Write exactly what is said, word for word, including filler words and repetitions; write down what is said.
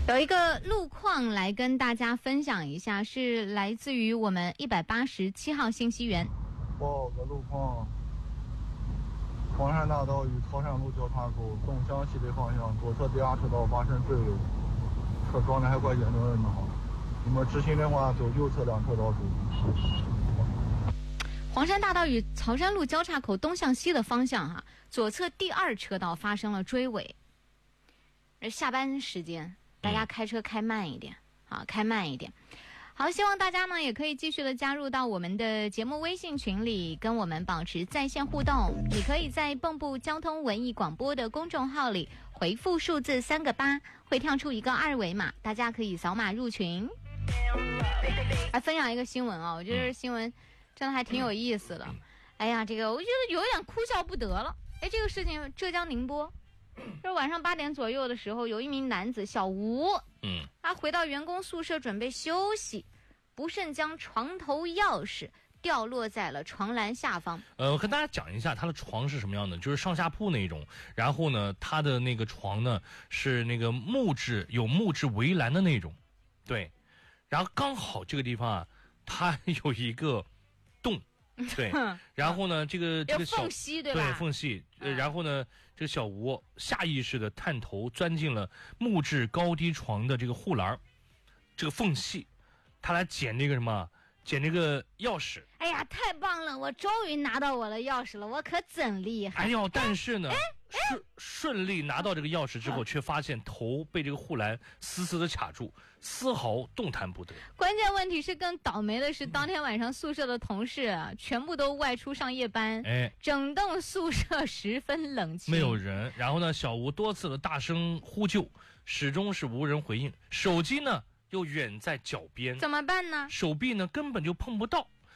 有一个路况来跟大家分享一下，是来自于我们一百八十七号信息源。 报个路况：黄山大道与曹山路交叉口东向西北方向，左侧第二车道发生坠楼，车状态还怪严重的呢。你们直行的话，走右侧两车道注意。 黄山大道与曹山路交叉口东向西的方向哈、啊，左侧第二车道发生了追尾。而下班时间，大家开车开慢一点、嗯、啊，开慢一点。好，希望大家呢也可以继续的加入到我们的节目微信群里，跟我们保持在线互动。你可以在蚌埠交通文艺广播的公众号里回复数字三个八，会跳出一个二维码，大家可以扫码入群。来分享一个新闻啊，我觉得新闻真的还挺有意思的。哎呀，这个我觉得有点哭笑不得了。哎，这个事情浙江宁波，就是晚上八点左右的时候，有一名男子小吴， 嗯， 他回到员工宿舍准备休息，不慎将床头钥匙掉落在了床栏下方。 呃，我跟大家讲一下他的床是什么样的，就是上下铺那种。然后呢，他的那个床呢是那个木质有木质围栏的那种，对。然后刚好这个地方啊，它有一个洞，对。然后呢，这个这个小缝隙对吧？ 对，缝隙。呃，然后呢，这个小吴下意识的探头钻进了木质高低床的这个护栏，这个缝隙，他来捡那个什么，捡那个钥匙。 哎呀，太棒了！我终于拿到我的钥匙了，我可真厉害！ 哎呦，但是呢，顺顺利拿到这个钥匙之后，却发现头被这个护栏死死的卡住，丝毫动弹不得。 关键问题是，更倒霉的是，当天晚上宿舍的同事啊，全部都外出上夜班， 哎， 整栋宿舍十分冷清， 没有人。然后呢，小吴多次的大声呼救，始终是无人回应。手机呢又远在脚边， 怎么办呢？ 手臂呢根本就碰不到。